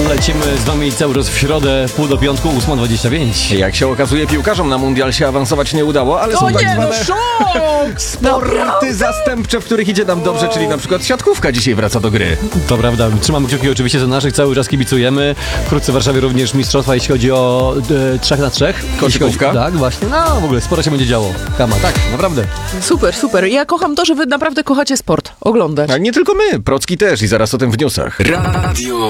Lecimy z wami cały czas w środę, pół do piątku, 8:25. Jak się okazuje, piłkarzom na mundial się awansować nie udało, ale są tak zwane sporty zastępcze, w których idzie nam dobrze, czyli na przykład siatkówka dzisiaj wraca do gry. To prawda, trzymamy kciuki oczywiście za naszych, cały czas kibicujemy. Wkrótce w Warszawie również mistrzostwa, jeśli chodzi o 3x3. Koszykówka? Tak, właśnie. No w ogóle sporo się będzie działo. Kama, tak, naprawdę. Super, super. Ja kocham to, że wy naprawdę kochacie sport. Oglądać. A nie tylko my, Procki też i zaraz o tym w newsach. Radio